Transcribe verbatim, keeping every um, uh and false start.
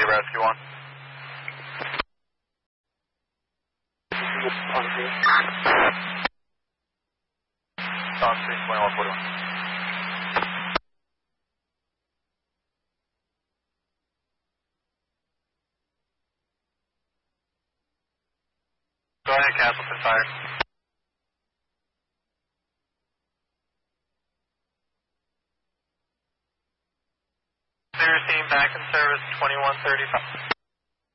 Rescue one. Tom Street, twenty-one forty-one. Go ahead, Castleton Fire. Clear team back in service, twenty-one thirty-five.